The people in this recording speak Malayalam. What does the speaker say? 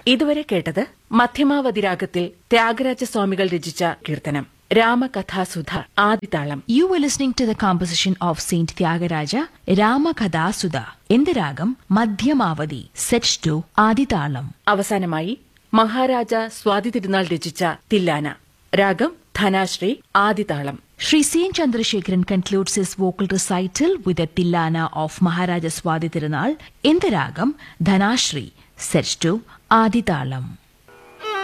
ഇതുവരെ കേട്ടത് മധ്യമാവതി രാഗത്തിൽ ത്യാഗരാജസ്വാമികൾ രചിച്ച കീർത്തനം രാമകഥാസുധ ആദിതാളം. You were listening to the composition of Saint Tyagaraja, Ramakadasuda, in the ragam Madhyamavadi, set to Adithalam. അവസാനമായി മഹാരാജ സ്വാതി തിരുനാൾ രചിച്ച തില്ലാന രാഗം ധനാശ്രീ ആദിതാളം. Sri C. Chandrasekharan concludes his vocal recital with a Tillana of Maharaja Swadhi Tirunal in the ragam Dhanashri, set to Adithalam.